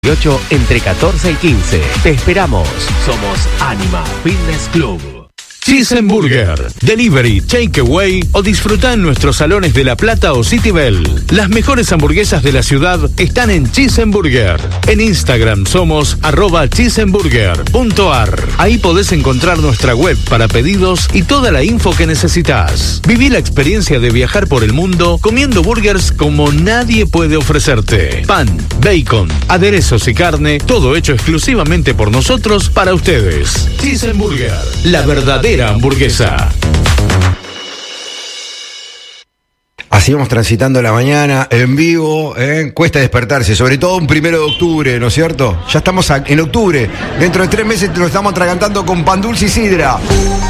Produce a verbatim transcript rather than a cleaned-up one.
dieciocho entre catorce y quince. Te esperamos. Somos Anima Fitness Club. Cheeseburger, delivery, takeaway o disfruta en nuestros salones de La Plata o City Bell. Las mejores hamburguesas de la ciudad están en Cheeseburger. En Instagram somos arroba cheeseburger punto ar. Ahí podés encontrar nuestra web para pedidos y toda la info que necesitas. Viví la experiencia de viajar por el mundo comiendo burgers como nadie puede ofrecerte. Pan, bacon, aderezos y carne, todo hecho exclusivamente por nosotros para ustedes. Cheeseburger, la verdadera hamburguesa. Así vamos transitando la mañana en vivo, ¿eh? Cuesta despertarse, sobre todo un primero de octubre, ¿no es cierto? Ya estamos en octubre, dentro de tres meses nos estamos atragantando con pan dulce y sidra.